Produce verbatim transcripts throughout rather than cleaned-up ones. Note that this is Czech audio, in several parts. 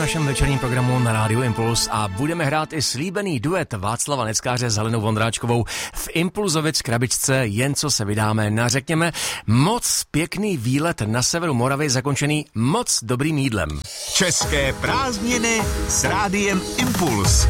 našem večerním programu na Rádiu Impuls a budeme hrát i slíbený duet Václava Neckáře s Helenou Vondráčkovou v Impulzovic krabičce Jen co se vydáme na, řekněme, moc pěkný výlet na severu Moravy zakončený moc dobrým jídlem. České prázdniny s Rádiem Impuls.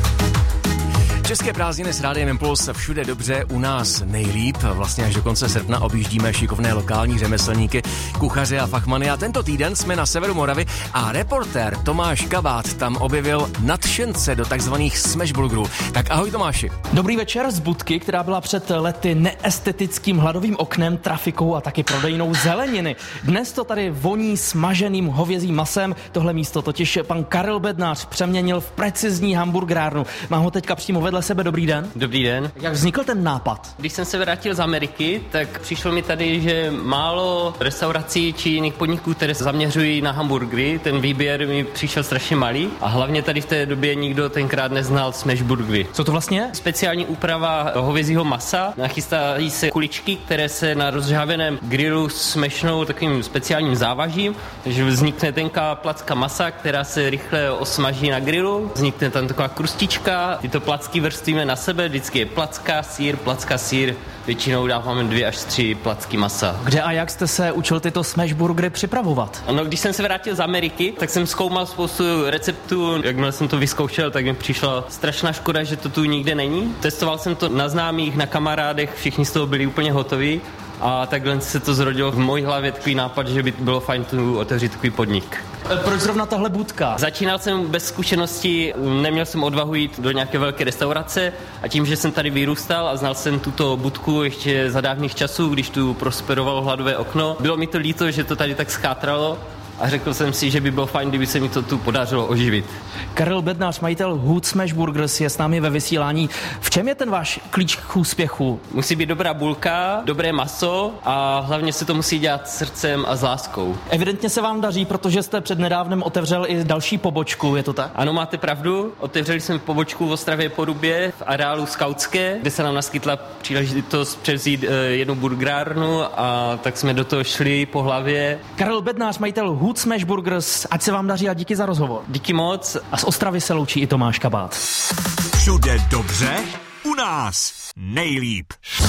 České prázdniny s Rádiem Impuls, všude dobře, u nás nejlíp. Vlastně až do konce srpna objíždíme šikovné lokální řemeslníky, kuchaře a fachmany. A tento týden jsme na severu Moravy a reportér Tomáš Kabát tam objevil nadšence do takzvaných smashburgerů. Tak ahoj Tomáši. Dobrý večer z budky, která byla před lety neestetickým hladovým oknem, trafikou a taky prodejnou zeleniny. Dnes to tady voní smaženým hovězím masem. Tohle místo totiž pan Karel Bednář přeměnil v precizní hamburgerárnu. Mám ho teďka přímo vedle sebe. Dobrý den. Dobrý den. Jak vznikl ten nápad? Když jsem se vrátil z Ameriky, tak přišlo mi tady, že málo restaurací či jiných podniků, které se zaměřují na hamburgery, ten výběr mi přišel strašně malý a hlavně tady v té době nikdo tenkrát neznal smashburgery. Co to vlastně je? Speciální úprava hovězího masa, nachystají se kuličky, které se na rozžhaveném grilu smešnou takovým speciálním závažím, takže vznikne tenká placka masa, která se rychle osmaží na grilu, vznikne tam taková krustička, tyto placky vrstvíme na sebe, vždycky je placka, sýr, placka, sýr, většinou dáváme dvě až tři placky masa. Kde a jak jste se učil tyto smashburgery připravovat? No, když jsem se vrátil z Ameriky, tak jsem zkoumal spoustu receptů, jakmile jsem to vyzkoušel, tak mi přišla strašná škoda, že to tu nikde není. Testoval jsem to na známých, na kamarádech, všichni z toho byli úplně hotoví. A takhle se to zrodilo v mojí hlavě takový nápad, že by bylo fajn tu otevřít takový podnik. Proč zrovna tahle budka? Začínal jsem bez zkušeností, neměl jsem odvahu jít do nějaké velké restaurace a tím, že jsem tady vyrůstal a znal jsem tuto budku ještě za dávných časů, když tu prosperovalo hladové okno, bylo mi to líto, že to tady tak schátralo. A řekl jsem si, že by bylo fajn, kdyby se mi to tu podařilo oživit. Karel Bednář, majitel Hood Smash Burgers, je s námi ve vysílání. V čem je ten váš klíč k úspěchu? Musí být dobrá bulka, dobré maso a hlavně se to musí dělat srdcem a s láskou. Evidentně se vám daří, protože jste přednedávnem otevřel i další pobočku, je to tak? Ano, máte pravdu. Otevřeli jsme pobočku v Ostravě Porubě v areálu Skautské, kde se nám naskytla příležitost převzít e, jednu burgerárnu a tak jsme do toho šli po hlavě. Karel Bednář, majitel Hood Smash Burgers, ať se vám daří a díky za rozhovor. Díky moc. A z Ostravy se loučí i Tomáš Kabát. Všude dobře, u nás nejlíp.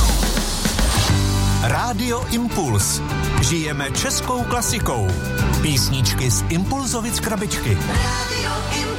Rádio Impuls. Žijeme českou klasikou. Písničky z Impulzovic krabičky. Radio Impuls.